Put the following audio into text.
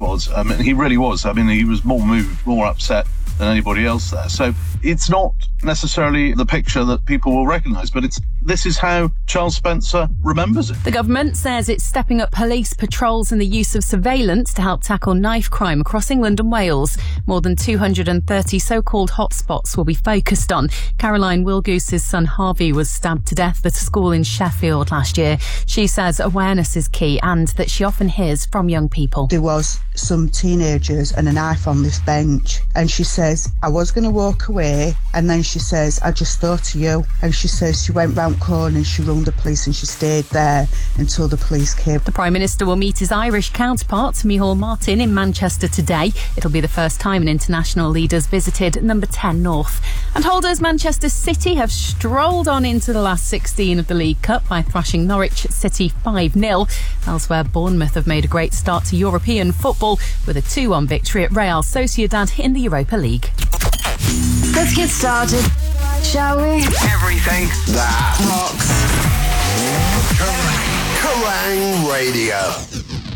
was. I mean, he really was. I mean, he was more moved, more upset than anybody else there. So it's not necessarily the picture that people will recognise, but this is how Charles Spencer remembers it. The government says it's stepping up police patrols and the use of surveillance to help tackle knife crime across England and Wales. More than 230 so-called hotspots will be focused on. Caroline Wilgoose's son Harvey was stabbed to death at a school in Sheffield last year. She says awareness is key and that she often hears from young people. There was some teenagers and a knife on this bench, and she says, I was going to walk away, and then she says, I just thought of you. And she says she went round corner and she rung the police and she stayed there until the police came. The Prime Minister will meet his Irish counterpart, Micheál Martin, in Manchester today. It'll be the first time an international leader's visited number 10 North. And holders Manchester City have strolled on into the last 16 of the League Cup by thrashing Norwich City 5-0. Elsewhere, Bournemouth have made a great start to European football with a 2-1 victory at Real Sociedad in the Europa League. Let's get started, shall we? Everything that rocks. Kerrang! Radio.